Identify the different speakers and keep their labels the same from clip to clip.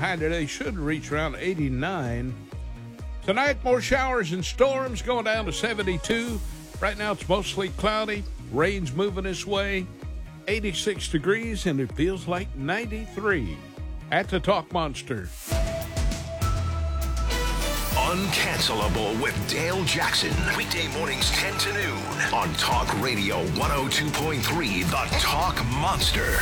Speaker 1: high today should reach around 89. Tonight, more showers and storms going down to 72. Right now, it's mostly cloudy. Rain's moving this way. 86 degrees, and it feels like 93 at the Talk Monster.
Speaker 2: Uncancelable with Dale Jackson. Weekday mornings 10 to noon on Talk Radio 102.3, the Talk Monster.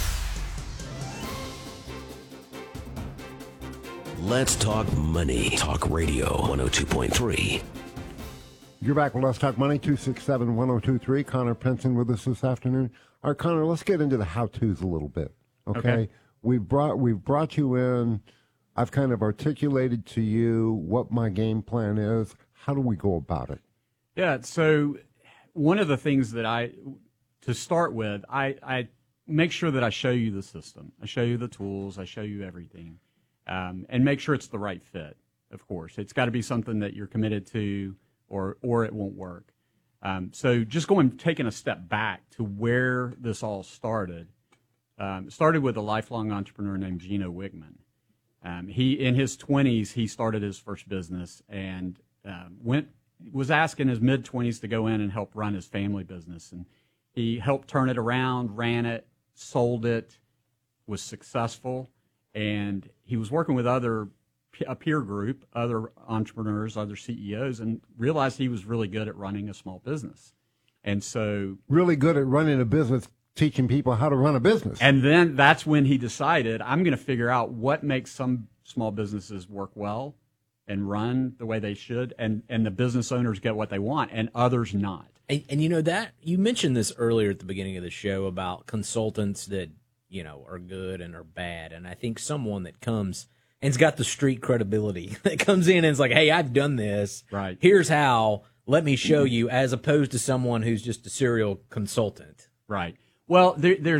Speaker 2: Let's talk money. Talk Radio 102.3.
Speaker 3: You're back with Let's Talk Money, 267-1023. Connor Penson with us this afternoon. All right, Connor, let's get into the how-tos a little bit, okay? We've brought you in. I've kind of articulated to you what my game plan is. How do we go about it?
Speaker 4: Yeah, so one of the things that to start with, I make sure that I show you the system. I show you the tools. I show you everything. And make sure it's the right fit, of course. It's got to be something that you're committed to or it won't work. So just taking a step back to where this all started. It started with a lifelong entrepreneur named Gino Wickman. He, in his 20s, he started his first business and was asked in his mid-20s to go in and help run his family business. And he helped turn it around, ran it, sold it, was successful. And he was working with a peer group, other entrepreneurs, other CEOs, and realized he was really good at running a small business. And so... Really good at running a business, teaching people how to run a business. And then that's when he decided, I'm going to figure out what makes some small businesses work well and run the way they should, and the business owners get what they want, and others not.
Speaker 5: And you know that, you mentioned this earlier at the beginning of the show about consultants that are good and are bad. And I think someone that comes and's got the street credibility that comes in and is like, hey, I've done this.
Speaker 4: Right.
Speaker 5: Here's how. Let me show you, as opposed to someone who's just a serial consultant.
Speaker 4: Right. Well,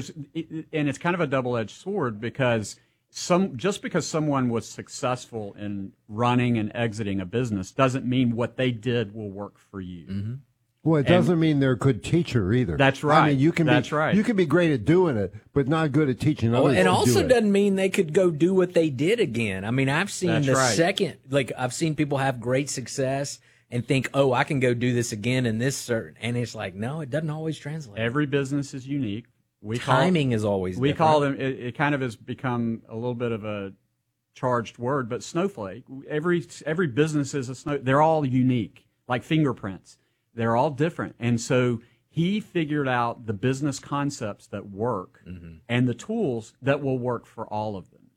Speaker 4: and it's kind of a double-edged sword because just because someone was successful in running and exiting a business doesn't mean what they did will work for you.
Speaker 5: Mm-hmm.
Speaker 3: Well, it doesn't mean they're a good teacher either.
Speaker 4: That's right.
Speaker 3: I mean, you can be great at doing it, but not good at teaching others.
Speaker 5: And also doesn't mean they could go do what they did again. I mean, I've seen I've seen people have great success and think, oh, I can go do this again in this certain, and it's like, no, it doesn't always translate.
Speaker 4: Every business is unique.
Speaker 5: Timing is always different.
Speaker 4: We call them. It kind of has become a little bit of a charged word, but snowflake. Every business is a snow. They're all unique, like fingerprints. They're all different. And so he figured out the business concepts that work and the tools that will work for all of them.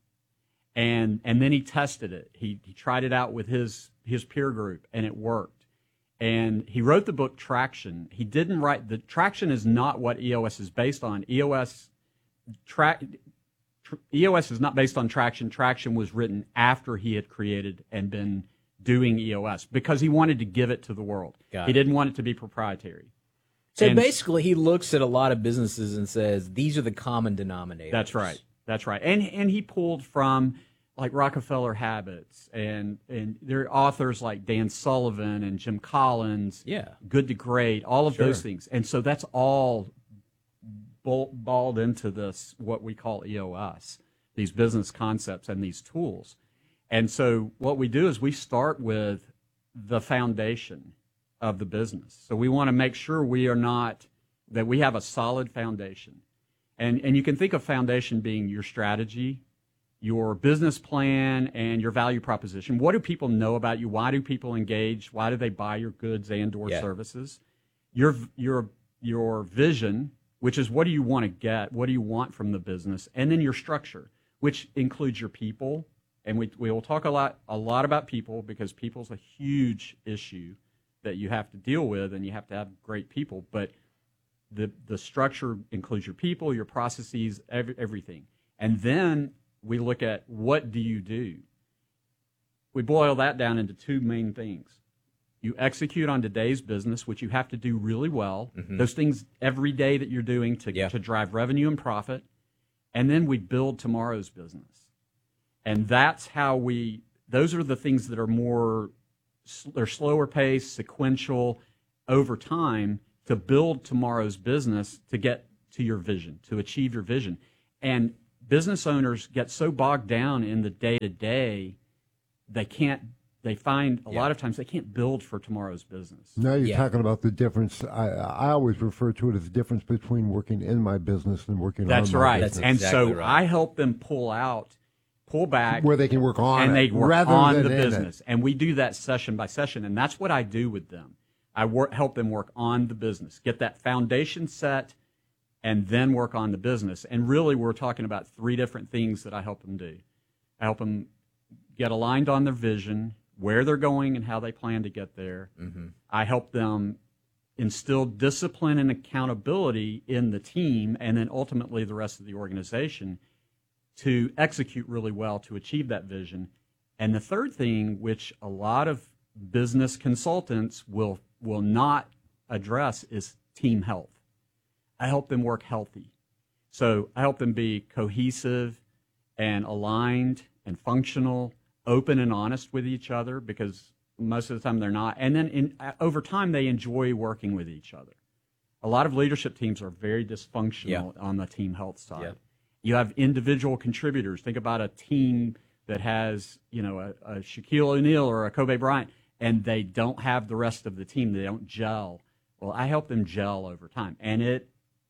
Speaker 4: And then he tested it. He tried it out with his peer group, and it worked. And he wrote the book Traction. He didn't write – the Traction is not what EOS is based on. EOS is not based on Traction. Traction was written after he had created and been – doing EOS because he wanted to give it to the world. He didn't want it to be proprietary.
Speaker 5: So basically he looks at a lot of businesses and says, these are the common denominators.
Speaker 4: That's right. And he pulled from like Rockefeller Habits and there are authors like Dan Sullivan and Jim Collins, Good to Great, all of those things. And so that's all balled into this, what we call EOS, these business concepts and these tools. And so what we do is we start with the foundation of the business. So we want to make sure that we have a solid foundation. And you can think of foundation being your strategy, your business plan, and your value proposition. What do people know about you? Why do people engage? Why do they buy your goods and or services? Your vision, which is what do you want to get? What do you want from the business? And then your structure, which includes your people. And we will talk a lot about people because people's a huge issue that you have to deal with, and you have to have great people. But the structure includes your people, your processes, everything. And then we look at what do you do. We boil that down into two main things. You execute on today's business, which you have to do really well. Mm-hmm. Those things every day that you're doing to drive revenue and profit. And then we build tomorrow's business. And that's how those are the things that are they're slower paced, sequential, over time to build tomorrow's business to get to your vision, to achieve your vision. And business owners get so bogged down in the day-to-day, they find a lot of times they can't build for tomorrow's business.
Speaker 3: Now you're talking about the difference. I always refer to it as the difference between working in my business and working on my business.
Speaker 4: That's right. And exactly so I help them pull back.
Speaker 3: Where they can work on
Speaker 4: and
Speaker 3: it.
Speaker 4: they work
Speaker 3: rather
Speaker 4: on
Speaker 3: than
Speaker 4: the
Speaker 3: in
Speaker 4: business.
Speaker 3: It.
Speaker 4: And we do that session by session, and that's what I do with them. I help them work on the business, get that foundation set, and then work on the business. And really, we're talking about 3 different things that I help them do. I help them get aligned on their vision, where they're going and how they plan to get there. Mm-hmm. I help them instill discipline and accountability in the team and then ultimately the rest of the organization to execute really well to achieve that vision. And the third thing, which a lot of business consultants will not address, is team health. I help them work healthy. So I help them be cohesive and aligned and functional, open and honest with each other, because most of the time they're not. And then over time, they enjoy working with each other. A lot of leadership teams are very dysfunctional on the team health side. Yeah. You have individual contributors. Think about a team that has, a Shaquille O'Neal or a Kobe Bryant, and they don't have the rest of the team. They don't gel. Well, I help them gel over time. And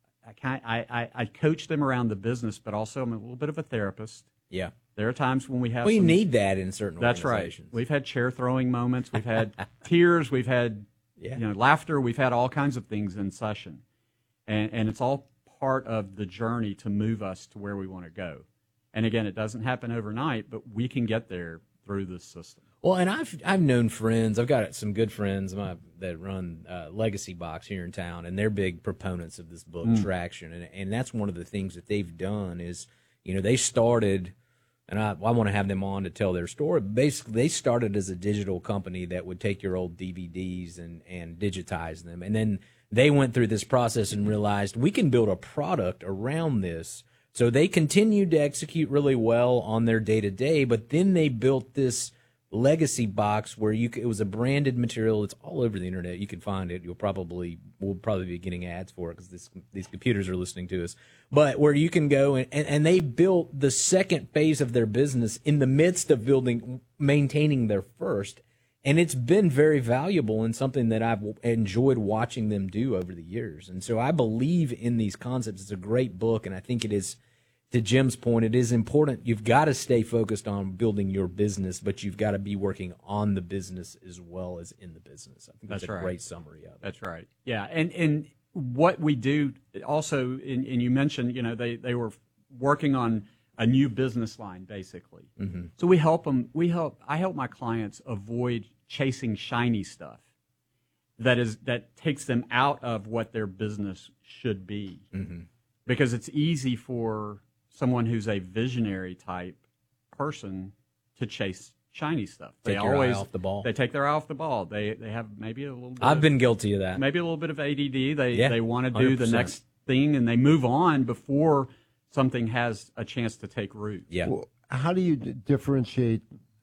Speaker 4: I coach them around the business, but also I'm a little bit of a therapist. Yeah. There are times when we have
Speaker 5: you need that in certain organizations.
Speaker 4: That's right. We've had chair-throwing moments. We've had tears. We've had laughter. We've had all kinds of things in session. And it's all part of the journey to move us to where we want to go. And, again, it doesn't happen overnight, but we can get there through this system.
Speaker 5: Well, and I've known friends. I've got some good friends that run Legacy Box here in town, and they're big proponents of this book, Traction. And that's one of the things that they've done is, they started – and I want to have them on to tell their story. Basically, they started as a digital company that would take your old DVDs and digitize them. And then they went through this process and realized we can build a product around this. So they continued to execute really well on their day-to-day, but then they built this Legacy Box where it was a branded material. It's all over the internet. You can find it. We'll probably be getting ads for it because these computers are listening to us. But where you can go and they built the second phase of their business in the midst of maintaining their first. And it's been very valuable and something that I've enjoyed watching them do over the years. And so I believe in these concepts. It's a great book, and I think it is, to Jim's point, it is important. You've got to stay focused on building your business, but you've got to be working on the business as well as in the business. I think that's a great summary of it.
Speaker 4: That's right. Yeah, and what we do also, and you mentioned, they were working on a new business line, basically. Mm-hmm. So we help them. I help my clients avoid chasing shiny stuff that takes them out of what their business should be, because it's easy for someone who's a visionary type person to chase shiny stuff.
Speaker 5: Take your eye off the ball.
Speaker 4: They take their eye off the ball. They have maybe a little bit
Speaker 5: I've been guilty of that.
Speaker 4: Maybe a little bit of ADD. They want to do 100%. The next thing, and they move on before something has a chance to take root.
Speaker 5: Yeah.
Speaker 3: Well, how do you differentiate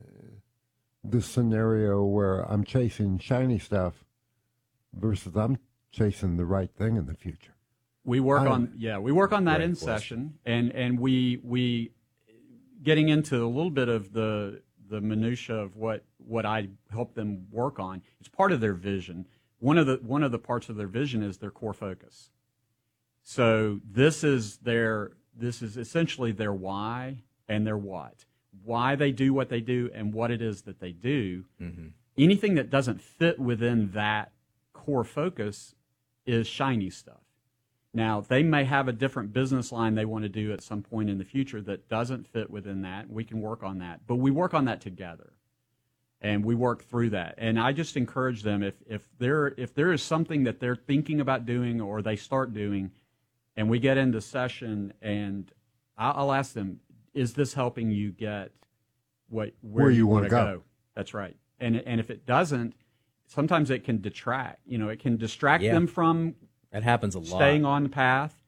Speaker 3: the scenario where I'm chasing shiny stuff versus I'm chasing the right thing in the future?
Speaker 4: We work on that in session, and we getting into a little bit of the minutia of what I help them work on. It's part of their vision. One of the parts of their vision is their core focus. So this is essentially their why and their what. Why they do what they do and what it is that they do. Mm-hmm. Anything that doesn't fit within that core focus is shiny stuff. Now, they may have a different business line they want to do at some point in the future that doesn't fit within that. We can work on that. But we work on that together, and we work through that. And I just encourage them, if there is something that they're thinking about doing or they start doing, and we get into session, and I'll ask them, is this helping you get where you want to go? That's right. And if it doesn't, sometimes it can detract. It can distract them from
Speaker 5: that happens a lot.
Speaker 4: Staying on the path,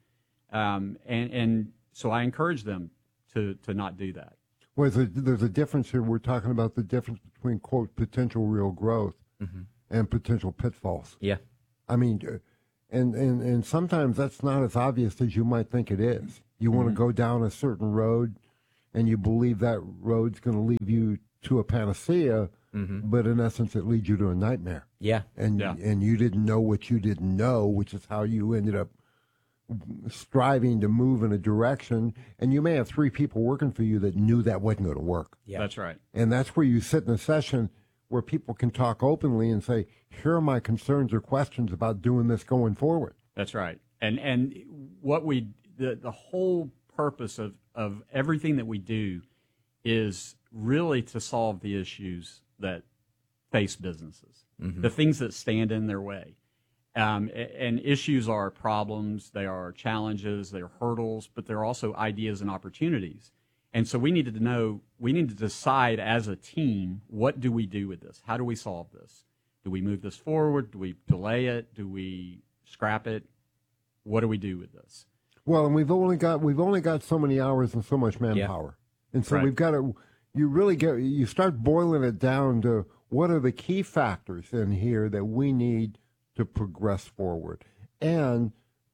Speaker 4: and so I encourage them to not do that.
Speaker 3: Well, there's a difference here. We're talking about the difference between, quote, potential real growth and potential pitfalls.
Speaker 5: Yeah.
Speaker 3: I mean, and sometimes that's not as obvious as you might think it is. You want to go down a certain road, and you believe that road's going to lead you to a panacea, but in essence, it leads you to a nightmare.
Speaker 5: Yeah.
Speaker 3: And you didn't know what you didn't know, which is how you ended up striving to move in a direction. And you may have 3 people working for you that knew that wasn't going to work.
Speaker 4: Yeah. That's right.
Speaker 3: And that's where you sit in a session where people can talk openly and say, here are my concerns or questions about doing this going forward.
Speaker 4: That's right. And what the whole purpose of everything that we do is really to solve the issues that face businesses, the things that stand in their way. And issues are problems, they are challenges, they are hurdles, but they're also ideas and opportunities. And so we need to decide as a team, what do we do with this? How do we solve this? Do we move this forward? Do we delay it? Do we scrap it? What do we do with this?
Speaker 3: Well, and we've only got so many hours and so much manpower. And so we've got to, you start boiling it down to what are the key factors in here that we need to progress forward, and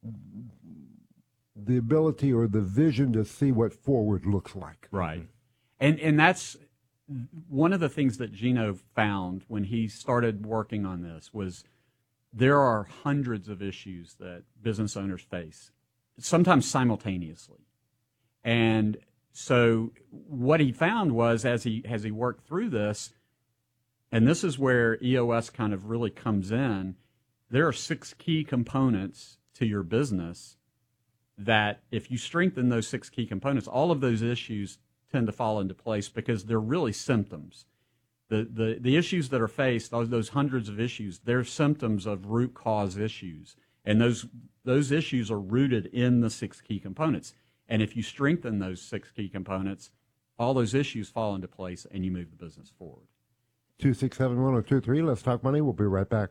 Speaker 3: the ability or the vision to see what forward looks like.
Speaker 4: Right. And that's one of the things that Gino found when he started working on this was there are hundreds of issues that business owners face, sometimes simultaneously. And so what he found was as he worked through this, and this is where EOS kind of really comes in, there are 6 key components to your business that if you strengthen those 6 key components, all of those issues tend to fall into place because they're really symptoms. The issues that are faced, those hundreds of issues, they're symptoms of root cause issues. And those issues are rooted in the 6 key components. And if you strengthen those 6 key components, all those issues fall into place and you move the business forward.
Speaker 3: 267-1023, Let's Talk Money. We'll be right back.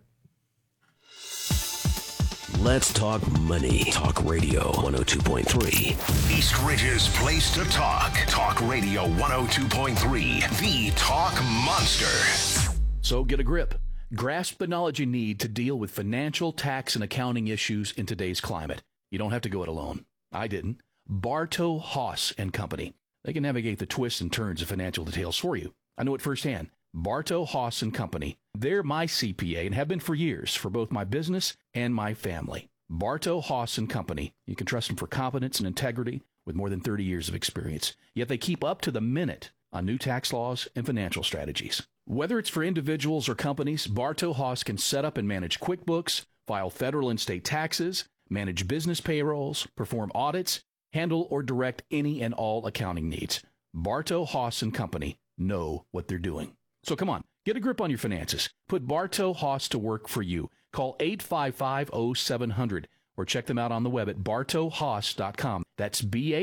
Speaker 2: Let's talk money. Talk Radio 102.3. East Ridge's place to talk. Talk Radio 102.3. The Talk Monster.
Speaker 6: So get a grip. Grasp the knowledge you need to deal with financial, tax, and accounting issues in today's climate. You don't have to go it alone. I didn't. Bartow Haas and Company. They can navigate the twists and turns of financial details for you. I know it firsthand. Bartow Haas and Company. They're my CPA and have been for years for both my business and my family. Bartow Haas and Company. You can trust them for competence and integrity with more than 30 years of experience. Yet they keep up to the minute on new tax laws and financial strategies. Whether it's for individuals or companies, Bartow Haas can set up and manage QuickBooks, file federal and state taxes, manage business payrolls, perform audits, handle or direct any and all accounting needs. Bartow Haas and Company know what they're doing. So come on, get a grip on your finances. Put Bartow Haas to work for you. Call 855-0700 or check them out on the web at bartowhaas.com. That's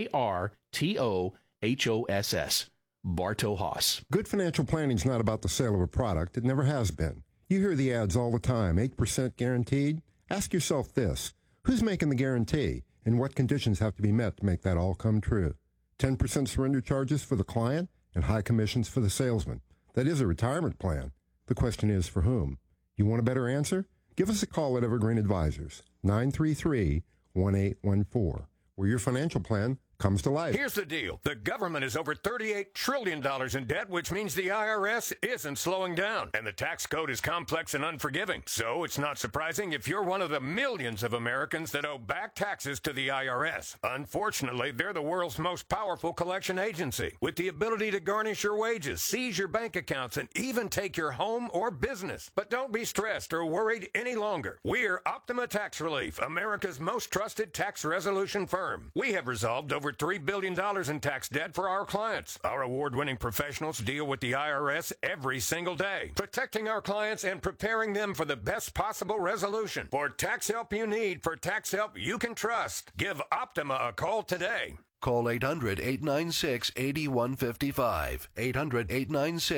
Speaker 6: BARTOHOSS. Bartow Haas.
Speaker 7: Good financial planning is not about the sale of a product. It never has been. You hear the ads all the time, 8% guaranteed. Ask yourself this, who's making the guarantee and what conditions have to be met to make that all come true? 10% surrender charges for the client and high commissions for the salesman. That is a retirement plan. The question is, for whom? You want a better answer? Give us a call at Evergreen Advisors, 933-1814, where your financial plan comes to life.
Speaker 8: Here's the deal. The government is over $38 trillion in debt, which means the IRS isn't slowing down. And the tax code is complex and unforgiving. So it's not surprising if you're one of the millions of Americans that owe back taxes to the IRS. Unfortunately, they're the world's most powerful collection agency, with the ability to garnish your wages, seize your bank accounts, and even take your home or business. But don't be stressed or worried any longer. We're Optima Tax Relief, America's most trusted tax resolution firm. We have resolved over $3 billion in tax debt for our clients. Our award-winning professionals deal with the IRS every single day, protecting our clients and preparing them for the best possible resolution. For tax help you need, for tax help you can trust, give Optima a call today.
Speaker 2: Call 800-896-8155.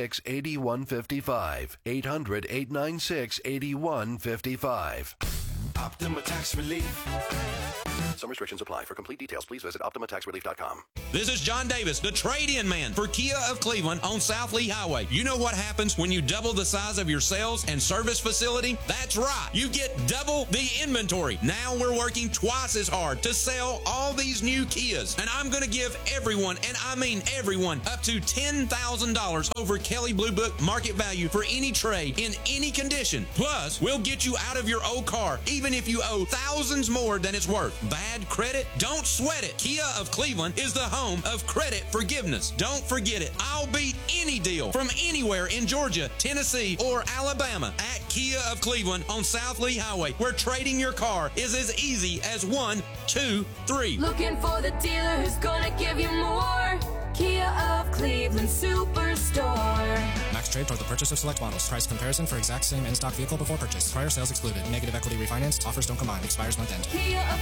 Speaker 2: 800-896-8155. 800-896-8155. Optima Tax Relief. Some restrictions apply. For complete details, please visit OptimaTaxRelief.com.
Speaker 9: This is John Davis, the trade-in man for Kia of Cleveland on South Lee Highway. You know what happens when you double the size of your sales and service facility? That's right. You get double the inventory. Now we're working twice as hard to sell all these new Kias. And I'm going to give everyone, and I mean everyone, up to $10,000 over Kelley Blue Book market value for any trade in any condition. Plus, we'll get you out of your old car, even if you owe thousands more than it's worth. Bad credit? Don't sweat it. Kia of Cleveland is the home of credit forgiveness. Don't forget it. I'll beat any deal from anywhere in Georgia, Tennessee, or Alabama at Kia of Cleveland on South Lee Highway, where trading your car is as easy as 1, 2, 3.
Speaker 10: Looking for the dealer who's gonna give you more. Kia of Cleveland Superstore. Max trade toward the purchase of select models. Price comparison for exact same in-stock vehicle before purchase. Prior sales excluded. Negative equity refinance. Offers don't combine. Expires month end.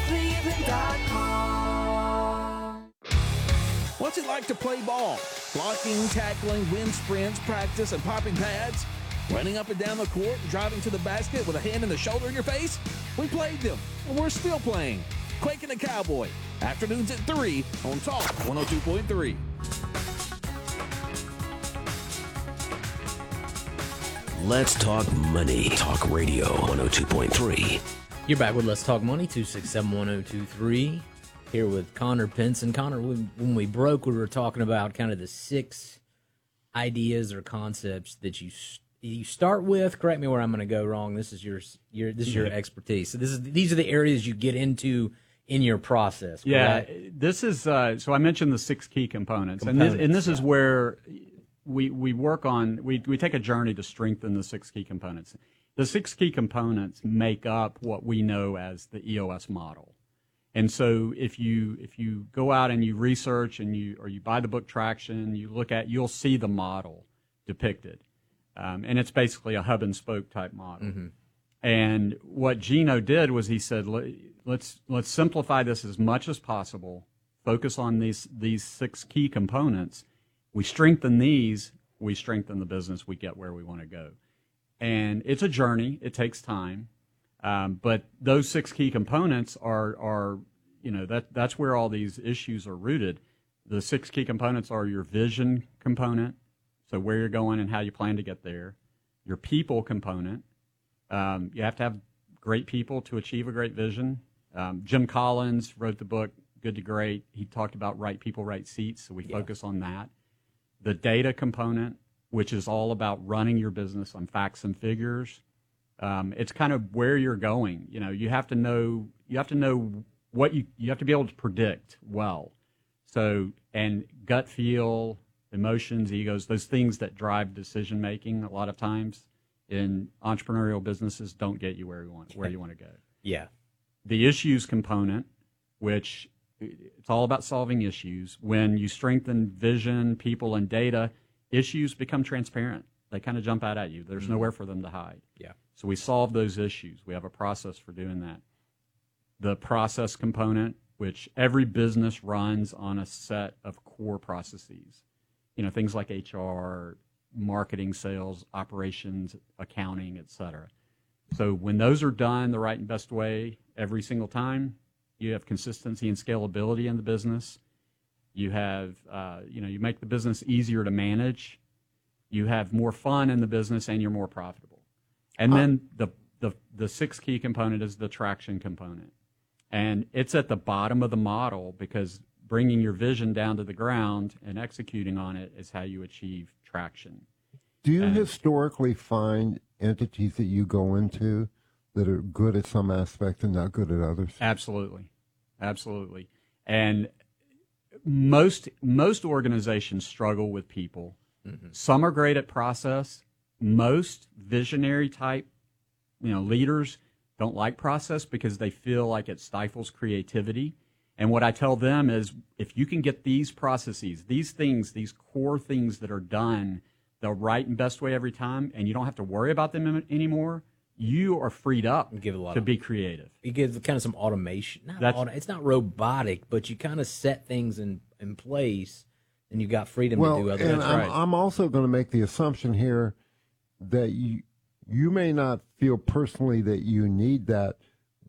Speaker 10: KiaofCleveland.com.
Speaker 11: What's it like to play ball? Blocking, tackling, wind sprints, practice, and popping pads? Running up and down the court and driving to the basket with a hand in the shoulder in your face? We played them, and we're still playing. Quake and the Cowboy. Afternoons at 3 on Talk 102.3.
Speaker 2: Let's talk money. Talk Radio 102.3.
Speaker 5: You're back with Let's Talk Money, 267-1023. Here with Connor Pinson. Connor, when we broke, we were talking about kind of the 6 ideas or concepts that you start with. Correct me where I'm going to go wrong. This is your expertise. So these are the areas you get into in your process.
Speaker 4: Yeah, this is so I mentioned the 6 key components, and this is where we work on. We take a journey to strengthen the 6 key components. The 6 key components make up what we know as the EOS model. And so if you go out and you research and you buy the book Traction, you'll see the model depicted. And it's basically a hub and spoke type model. Mm-hmm. And what Gino did was he said, let's simplify this as much as possible, focus on these 6 key components. We strengthen these, we strengthen the business, we get where we want to go. And it's a journey, it takes time. But those 6 key components are that's where all these issues are rooted. The 6 key components are your vision component, so where you're going and how you plan to get there. Your people component, you have to have great people to achieve a great vision. Jim Collins wrote the book Good to Great. He talked about right people, right seats, so we focus on that. The data component, which is all about running your business on facts and figures. It's kind of where you're going. You have to know what you have to be able to predict well. So, and gut feel, emotions, egos, those things that drive decision making a lot of times in entrepreneurial businesses don't get you where you want to go.
Speaker 5: Yeah.
Speaker 4: The issues component, which it's all about solving issues. When you strengthen vision, people, and data, issues become transparent. They kind of jump out at you. There's nowhere for them to hide.
Speaker 5: Yeah.
Speaker 4: So we solve those issues. We have a process for doing that. The process component, which every business runs on a set of core processes. Things like HR, marketing, sales, operations, accounting, et cetera. So when those are done the right and best way every single time, you have consistency and scalability in the business. You have, you make the business easier to manage. You have more fun in the business, and you're more profitable. And then the 6 key component is the traction component. And it's at the bottom of the model because bringing your vision down to the ground and executing on it is how you achieve traction.
Speaker 3: Do you historically find entities that you go into that are good at some aspects and not good at others?
Speaker 4: Absolutely. And most organizations struggle with people. Mm-hmm. Some are great at process. Most visionary type, leaders don't like process because they feel like it stifles creativity. And what I tell them is, if you can get these processes, these things, these core things that are done the right and best way every time, and you don't have to worry about them anymore, you are freed up to be creative.
Speaker 5: You give kind of some automation. It's not robotic, but you kind of set things in place, and you've got freedom to do other things.
Speaker 3: And I'm also going to make the assumption here that you may not feel personally that you need that,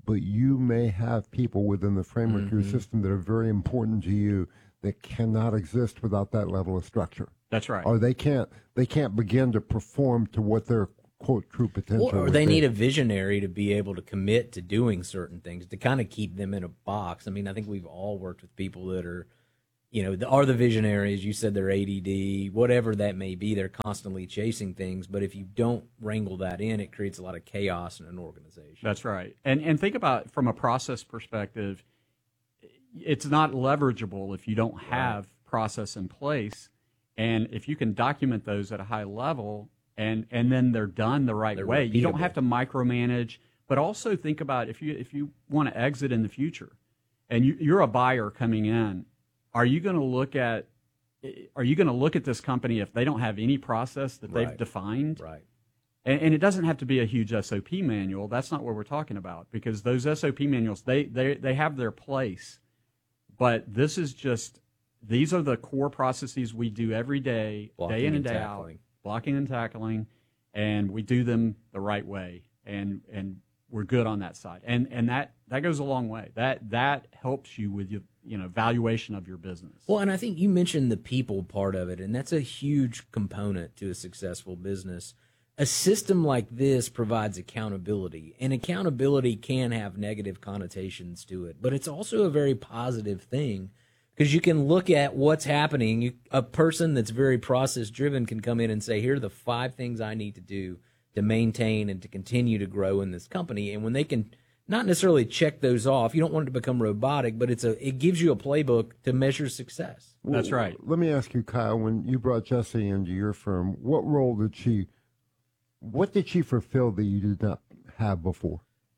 Speaker 3: but you may have people within the framework of your system that are very important to you that cannot exist without that level of structure.
Speaker 4: That's right.
Speaker 3: Or they can't begin to perform to what their quote true potential.
Speaker 5: Or they need a visionary to be able to commit to doing certain things to kind of keep them in a box. I mean, I think we've all worked with people that are, are the visionaries. You said they're ADD, whatever that may be. They're constantly chasing things. But if you don't wrangle that in, it creates a lot of chaos in an organization.
Speaker 4: That's right. And think about from a process perspective, it's not leverageable if you don't have process in place. And if you can document those at a high level and then they're done the right way, you don't have to micromanage. But also think about if you want to exit in the future and you're a buyer coming in, are you going to look at this company if they don't have any process that they've defined?
Speaker 5: Right.
Speaker 4: And it doesn't have to be a huge SOP manual. That's not what we're talking about, because those SOP manuals, they have their place. But these are the core processes we do every day, day in and day out, blocking and tackling, and we do them the right way, and we're good on that side. And that goes a long way. That helps you with your valuation of your business.
Speaker 5: Well, and I think you mentioned the people part of it, and that's a huge component to a successful business. A system like this provides accountability, and accountability can have negative connotations to it, but it's also a very positive thing because you can look at what's happening. A person that's very process-driven can come in and say, here are the 5 things I need to do to maintain and to continue to grow in this company. And when they can not necessarily check those off, you don't want it to become robotic, but it gives you a playbook to measure success.
Speaker 4: That's right.
Speaker 3: Let me ask you, Kyle, when you brought Jessie into your firm, what did she fulfill that you did not have before?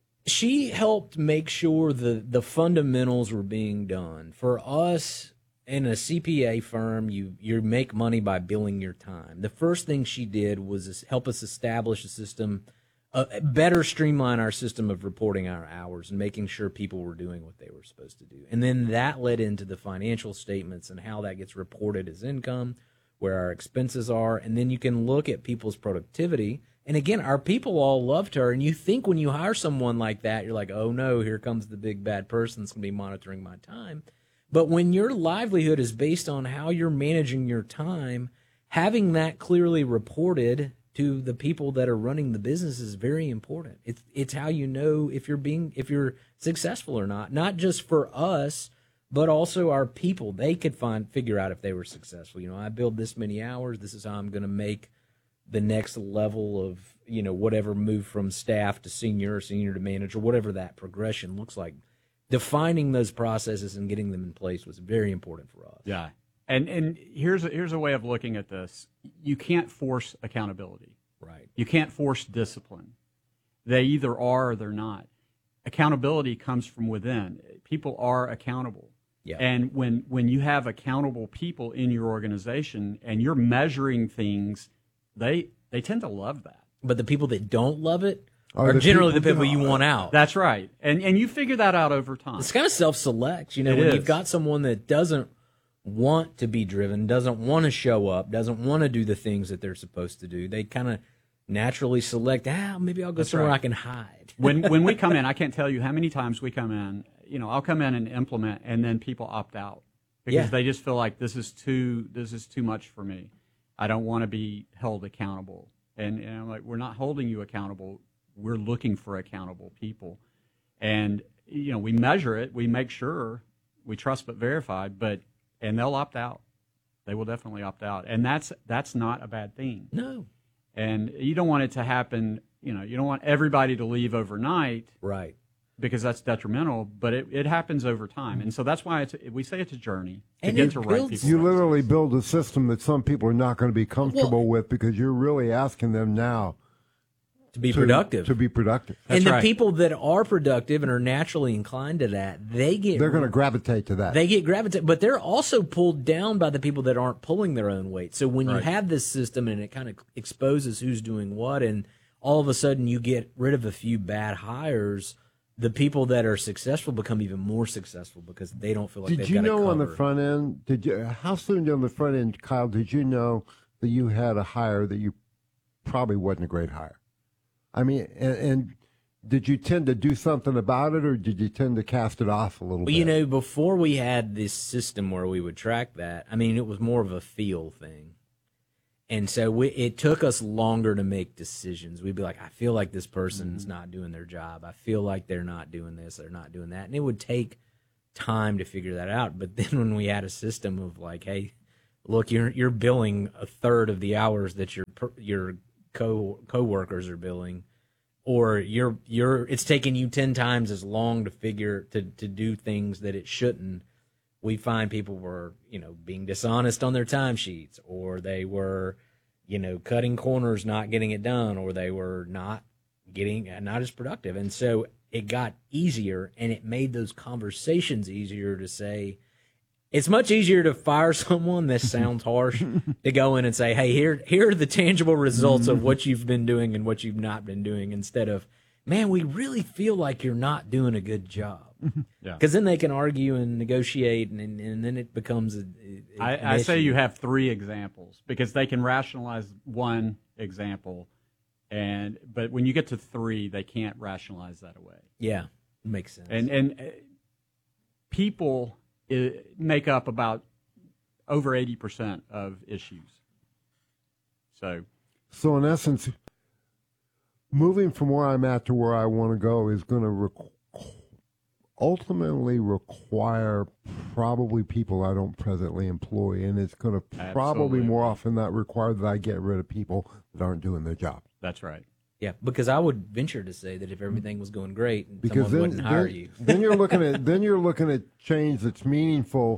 Speaker 5: She helped make sure the fundamentals were being done. For us, in a CPA firm, you make money by billing your time. The first thing she did was help us establish a system, better streamline our system of reporting our hours and making sure people were doing what they were supposed to do. And then that led into the financial statements and how that gets reported as income, where our expenses are, and then you can look at people's productivity. And again, our people all loved her, and you think when you hire someone like that, you're like, oh no, here comes the big bad person that's going to be monitoring my time. But when your livelihood is based on how you're managing your time, having that clearly reported to the people that are running the business is very important. It's how you know if you're successful or not just for us, but also our people. They could figure out if they were successful. I build this many hours. This is how I'm going to make the next level of, whatever move from staff to senior to manager, whatever that progression looks like. Defining those processes and getting them in place was very important for us.
Speaker 4: Yeah. And here's a way of looking at this. You can't force accountability.
Speaker 5: Right.
Speaker 4: You can't force discipline. They either are or they're not. Accountability comes from within. People are accountable. Yeah. And when you have accountable people in your organization and you're measuring things, they tend to love that.
Speaker 5: But the people that don't love it are generally the people you want out.
Speaker 4: That's right. And you figure that out over time.
Speaker 5: It's kind of self-select. When you've got someone that doesn't want to be driven, doesn't want to show up, doesn't want to do the things that they're supposed to do, they kind of naturally select, maybe I'll go somewhere I can hide.
Speaker 4: When we come in, I can't tell you how many times we come in, I'll come in and implement, and then people opt out because they just feel like this is too much for me. I don't want to be held accountable. And I'm like, we're not holding you accountable. We're looking for accountable people. And, we measure it. We make sure we trust but verify, and they'll opt out. They will definitely opt out. And that's not a bad thing.
Speaker 5: No.
Speaker 4: And you don't want it to happen, you don't want everybody to leave overnight.
Speaker 5: Right.
Speaker 4: Because that's detrimental, but it happens over time. And so that's why we say it's a journey to get to right people.
Speaker 3: You literally build a system that some people are not going to be comfortable with because you're really asking them now
Speaker 5: to be productive.
Speaker 3: To be productive.
Speaker 5: And the people that are productive and are naturally inclined to that, they're
Speaker 3: going to gravitate to that.
Speaker 5: They get gravitated, but they're also pulled down by the people that aren't pulling their own weight. So when you have this system and it kind of exposes who's doing what, and all of a sudden you get rid of a few bad hires, the people that are successful become even more successful because they don't feel like they've got it covered.
Speaker 3: Did you know on the front end, how soon on the front end, Kyle, did you know that you had a hire that you probably wasn't a great hire? I mean, and did you tend to do something about it, or did you tend to cast it off a little bit?
Speaker 5: You know, before we had this system where we would track that, I mean, it was more of a feel thing. And so it took us longer to make decisions. We'd be like, I feel like this person's not doing their job. I feel like they're not doing this, they're not doing that. And it would take time to figure that out. But then when we had a system of like, hey, look, you're billing a third of the hours that your co-workers are billing, or it's taking you 10 times as long to do things that it shouldn't. We find people were, being dishonest on their timesheets, or they were, cutting corners, not getting it done, or they were not as productive. And so it got easier, and it made those conversations easier to say. It's much easier to fire someone, this sounds harsh, to go in and say, hey, here are the tangible results of what you've been doing and what you've not been doing, instead of, man, we really feel like you're not doing a good job. Because then they can argue and negotiate, and then it becomes
Speaker 4: I say you have 3 examples, because they can rationalize one example, but when you get to 3, they can't rationalize that away.
Speaker 5: Yeah, makes sense.
Speaker 4: And people make up about over 80% of issues.
Speaker 3: So in essence, moving from where I'm at to where I want to go is going to ultimately require probably people I don't presently employ, and it's going to probably more often not require that I get rid of people that aren't doing their job.
Speaker 4: That's right.
Speaker 5: Yeah, because I would venture to say that if everything was going great, someone wouldn't hire you.
Speaker 3: then you're looking at change that's meaningful,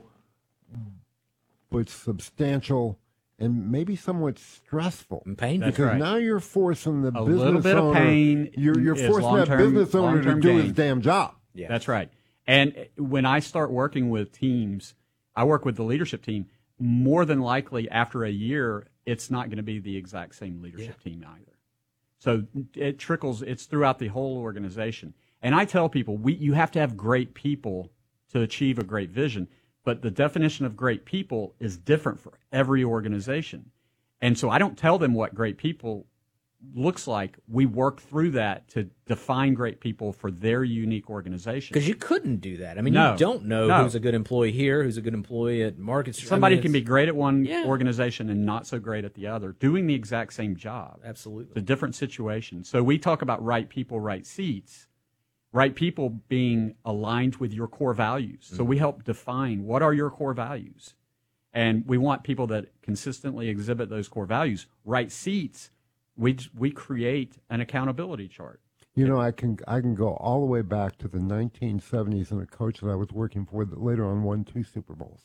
Speaker 3: but substantial, and maybe somewhat stressful
Speaker 5: and painful.
Speaker 3: Because now you're forcing the business
Speaker 4: little bit
Speaker 3: owner.
Speaker 4: Of pain.
Speaker 3: You're forcing that business owner to do his damn job.
Speaker 4: Yeah, that's right. And when I start working with teams, I work with the leadership team. More than likely, after a year, it's not going to be the exact same leadership team either. So it trickles. It's throughout the whole organization. And I tell people, you have to have great people to achieve a great vision. But the definition of great people is different for every organization. And so I don't tell them what great people looks like. We work through that to define great people for their unique organization.
Speaker 5: Because you couldn't do that. I mean, you don't know who's a good employee here, who's a good employee at Market Street.
Speaker 4: Somebody can be great at one organization and not so great at the other, doing the exact same job.
Speaker 5: Absolutely.
Speaker 4: It's a different situation. So we talk about right people, right seats. Right people being aligned with your core values. So we help define what are your core values. And we want people that consistently exhibit those core values. Right seats, we create an accountability chart.
Speaker 3: You know, I can go all the way back to the 1970s and a coach that I was working for that later on won 2 Super Bowls.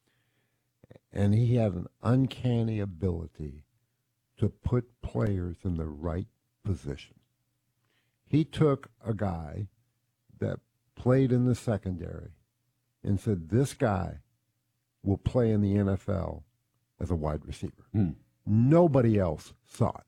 Speaker 3: And he had an uncanny ability to put players in the right position. He took a guy that played in the secondary and said, this guy will play in the NFL as a wide receiver. Nobody else saw it.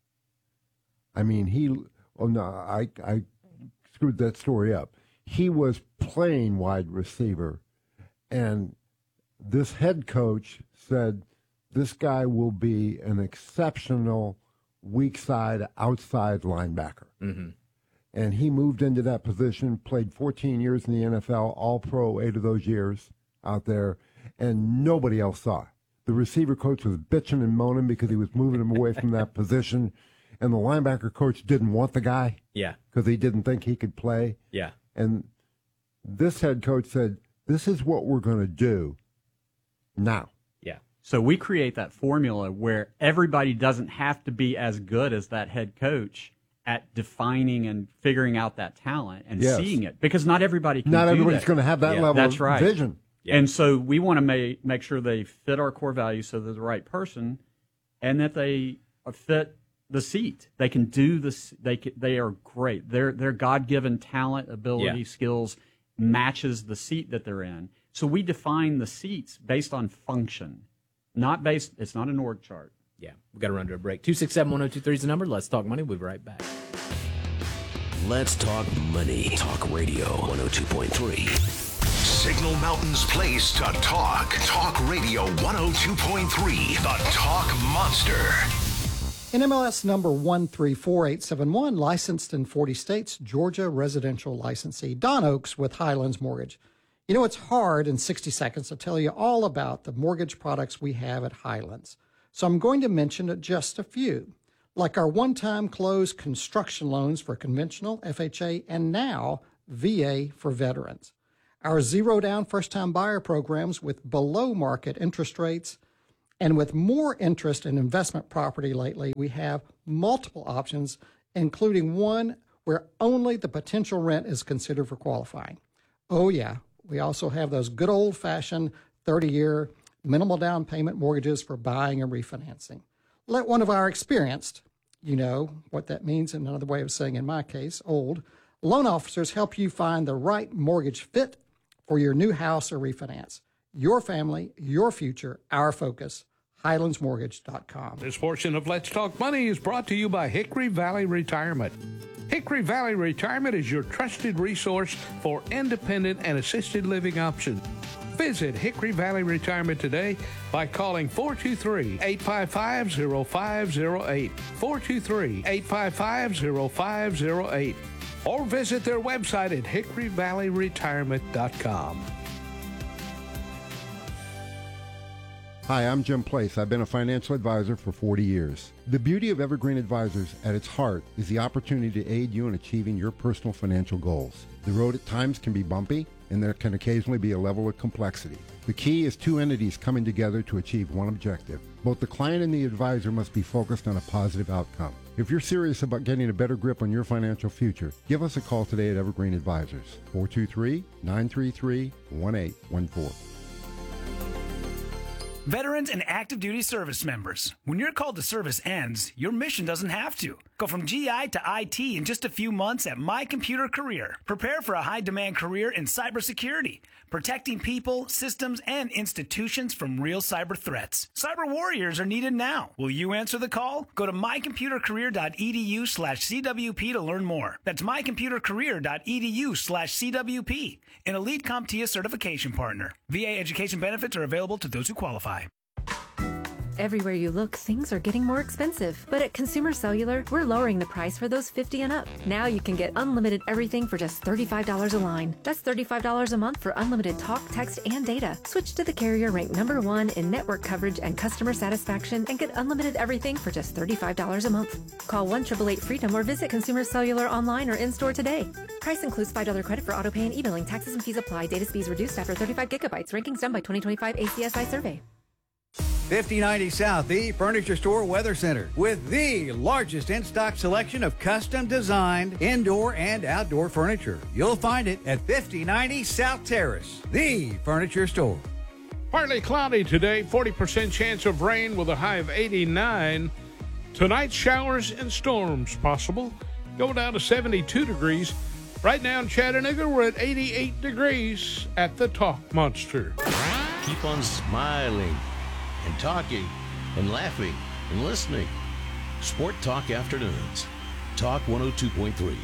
Speaker 3: I mean, I screwed that story up. He was playing wide receiver, and this head coach said, this guy will be an exceptional weak side, outside linebacker. Mm-hmm. And he moved into that position, played 14 years in the NFL, all-pro 8 of those years out there, and nobody else saw it. The receiver coach was bitching and moaning because he was moving him away from that position, and the linebacker coach didn't want the guy because he didn't think he could play.
Speaker 5: Yeah.
Speaker 3: And this head coach said, this is what we're going to do now.
Speaker 4: Yeah. So we create that formula where everybody doesn't have to be as good as that head coach at defining and figuring out that talent and seeing it, because not everybody can.
Speaker 3: Not
Speaker 4: do
Speaker 3: everybody's
Speaker 4: that.
Speaker 3: going to have that level
Speaker 4: That's
Speaker 3: of
Speaker 4: right.
Speaker 3: vision.
Speaker 4: Yeah. And so we want to make sure they fit our core values, so they're the right person, and that they fit the seat. They can do this. They are great. Their God-given talent, ability, skills matches the seat that they're in. So we define the seats based on function, not based. It's not an org chart.
Speaker 5: Yeah, we've got to run to a break. 267-1023 is the number. Let's talk money. We'll be right back.
Speaker 2: Let's talk money. Talk Radio 102.3. Signal Mountain's place to talk. Talk Radio 102.3. The Talk Monster.
Speaker 12: NMLS number 134871, licensed in 40 states, Georgia residential licensee. Don Oaks with Highlands Mortgage. You know, it's hard in 60 seconds to tell you all about the mortgage products we have at Highlands. So I'm going to mention just a few, like our one-time close construction loans for conventional, FHA, and now VA for veterans. Our zero-down first-time buyer programs with below-market interest rates. And with more interest in investment property lately, we have multiple options, including one where only the potential rent is considered for qualifying. Oh, yeah. We also have those good old-fashioned 30-year minimal down payment mortgages for buying and refinancing. Let one of our experienced, you know what that means in another way of saying, in my case, old, loan officers help you find the right mortgage fit for your new house or refinance. Your family, your future, our focus. HighlandsMortgage.com.
Speaker 1: This portion of Let's Talk Money is brought to you by Hickory Valley Retirement. Hickory Valley Retirement is your trusted resource for independent and assisted living options. Visit Hickory Valley Retirement today by calling 423-855-0508, 423-855-0508, or visit their website at hickoryvalleyretirement.com.
Speaker 7: Hi, I'm Jim Place. I've been a financial advisor for 40 years. The beauty of Evergreen Advisors at its heart is the opportunity to aid you in achieving your personal financial goals. The road at times can be bumpy, and there can occasionally be a level of complexity. The key is two entities coming together to achieve one objective. Both the client and the advisor must be focused on a positive outcome. If you're serious about getting a better grip on your financial future, give us a call today at Evergreen Advisors, 423-933-1814.
Speaker 13: Veterans and active duty service members, when your call to service ends, your mission doesn't have to. Go from GI to IT in just a few months at My Computer Career. Prepare for a high-demand career in cybersecurity, protecting people, systems, and institutions from real cyber threats. Cyber warriors are needed now. Will you answer the call? Go to mycomputercareer.edu/CWP to learn more. That's mycomputercareer.edu/CWP, an elite CompTIA certification partner. VA education benefits are available to those who qualify.
Speaker 14: Everywhere you look, things are getting more expensive. But at Consumer Cellular, we're lowering the price for those 50 and up. Now you can get unlimited everything for just $35 a line. That's $35 a month for unlimited talk, text, and data. Switch to the carrier ranked #1 in network coverage and customer satisfaction and get unlimited everything for just $35 a month. Call 1-888-FREEDOM or visit Consumer Cellular online or in-store today. Price includes $5 credit for autopay and e-billing. Taxes and fees apply. Data speeds reduced after 35 gigabytes. Rankings done by 2025 ACSI survey.
Speaker 15: 5090 South, the Furniture Store Weather Center, with the largest in-stock selection of custom-designed indoor and outdoor furniture. You'll find it at 5090 South Terrace, the Furniture Store.
Speaker 1: Partly cloudy today, 40% chance of rain with a high of 89. Tonight, showers and storms possible. Go down to 72 degrees. Right now in Chattanooga, we're at 88 degrees at the Talk Monster.
Speaker 16: Keep on smiling and talking and laughing and listening. Sport Talk Afternoons. Talk 102.3.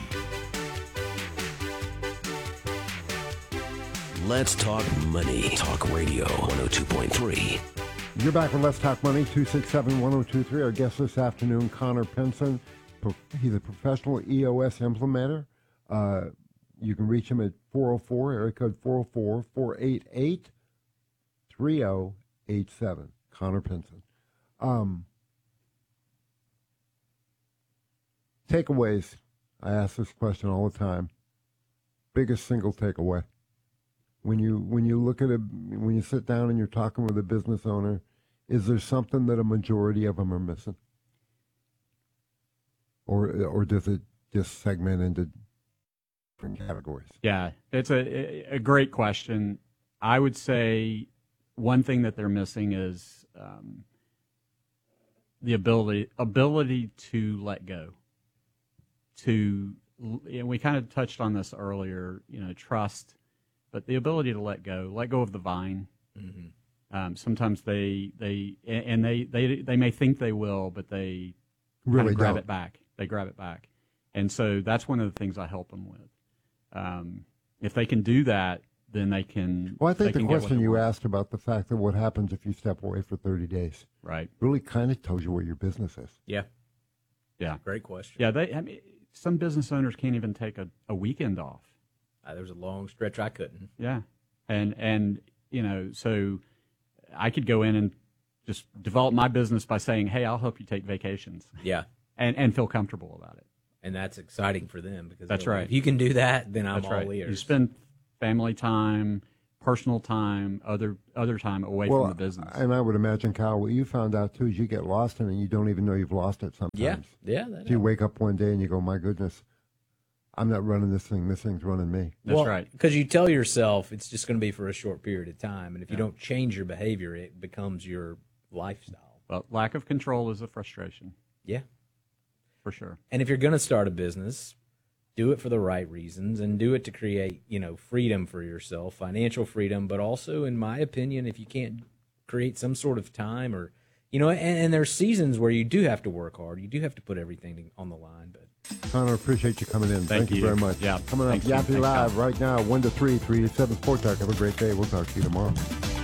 Speaker 16: Let's Talk Money. Talk Radio 102.3.
Speaker 3: You're back with Let's Talk Money, 267-1023. Our guest this afternoon, Connor Pinson. He's a professional EOS implementer. You can reach him at 404, area code 404-488-3087. Connor Pinson. Takeaways. I ask this question all the time. Biggest single takeaway. When you look at it, when you sit down and you're talking with a business owner, is there something that a majority of them are missing? Or does it just segment into different categories?
Speaker 4: Yeah, it's a great question. I would say one thing that they're missing is the ability to let go. We kind of touched on this earlier. Trust, but the ability to let go of the vine. Mm-hmm. Sometimes they may think they will, but they
Speaker 3: really
Speaker 4: kind of grab
Speaker 3: don't.
Speaker 4: it back. They grab it back, and so that's one of the things I help them with. If they can do that, then they can.
Speaker 3: Well, I think the question you asked about the fact that what happens if you step away for 30 days,
Speaker 4: right,
Speaker 3: really kind of tells you where your business is.
Speaker 5: Yeah.
Speaker 4: Yeah.
Speaker 5: Great question.
Speaker 4: Yeah, I mean, some business owners can't even take a weekend off.
Speaker 5: There was a long stretch I couldn't.
Speaker 4: Yeah. And so I could go in and just develop my business by saying, hey, I'll help you take vacations.
Speaker 5: Yeah.
Speaker 4: And feel comfortable about it.
Speaker 5: And that's exciting for them because
Speaker 4: that's right.
Speaker 5: If you can do that, then I'm
Speaker 4: that's
Speaker 5: all
Speaker 4: right.
Speaker 5: ears.
Speaker 4: You spend family time, personal time, other time away from the business.
Speaker 3: And I would imagine, Kyle, what you found out too is you get lost in it and you don't even know you've lost it sometimes.
Speaker 5: Yeah.
Speaker 3: So you wake up one day and you go, my goodness, I'm not running this thing. This thing's running me.
Speaker 4: That's right.
Speaker 5: Because you tell yourself it's just going to be for a short period of time. And if you don't change your behavior, it becomes your lifestyle.
Speaker 4: Well, lack of control is a frustration.
Speaker 5: Yeah.
Speaker 4: For sure.
Speaker 5: And if you're going to start a business, do it for the right reasons and do it to create, freedom for yourself, financial freedom, but also, in my opinion, if you can't create some sort of time or, and there's seasons where you do have to work hard. You do have to put everything on the line. But
Speaker 3: Connor, appreciate you coming in.
Speaker 4: Thank
Speaker 3: you very much.
Speaker 4: Yeah.
Speaker 3: Coming up, Yappy Live right now, 1 to 3, 3 to 7 Sport Talk. Have a great day. We'll talk to you tomorrow.